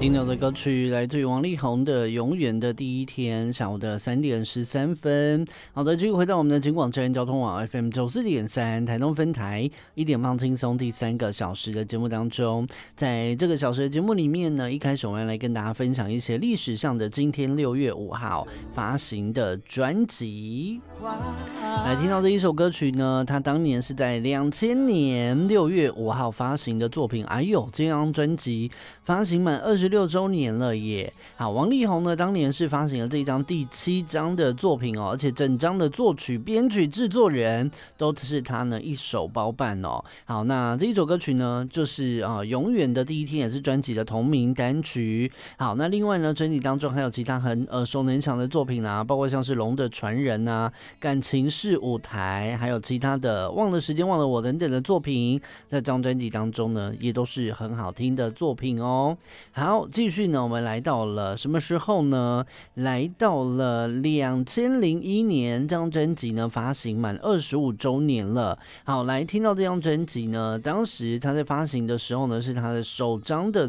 听到的歌曲来自于王力宏的《永远的第一天》，下午的3点13分。好的，继续回到我们的警广真人交通网 FM 94.3台东分台，1点放轻松第3个小时的节目当中，在这个小时的节目里面呢，一开始我们来跟大家分享一些历史上的今天6月5号发行的专辑。来听到这一首歌曲呢，它当年是在2000年6月5号发行的作品。哎呦，这张专辑发行满26周年了耶！好，王力宏呢，当年是发行了这一张第7张的作品哦，而且整张的作曲、编曲、制作人都是他呢一手包办哦。好，那这一首歌曲呢，就是永远的第一天，也是专辑的同名单曲。好，那另外呢，专辑当中还有其他很耳熟能详的作品啊，包括像是《龙的传人》啊、感情是舞台，还有其他的《忘了时间忘了我》等等的作品，在这张专辑当中呢，也都是很好听的作品哦。好，继续呢，我们来到了什么时候呢？来到了2001年，这张专辑呢发行满25周年了。好，来听到这张专辑呢，当时他在发行的时候呢，是他的首张的